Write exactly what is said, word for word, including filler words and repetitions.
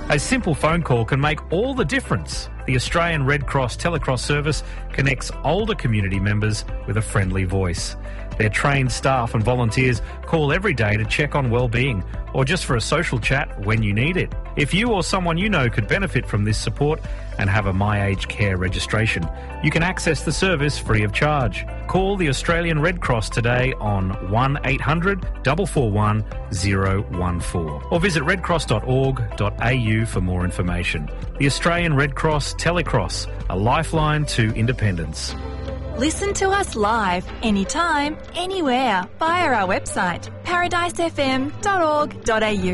A simple phone call can make all the difference. The Australian Red Cross Telecross service connects older community members with a friendly voice. Their trained staff and volunteers call every day to check on well-being or just for a social chat when you need it. If you or someone you know could benefit from this support and have a My Aged Care registration, you can access the service free of charge. Call the Australian Red Cross today on one eight hundred four four one zero one four or visit redcross dot org dot a u for more information. The Australian Red Cross Telecross, a lifeline to independence. Listen to us live, anytime, anywhere, via our website, paradise f m dot org dot a u.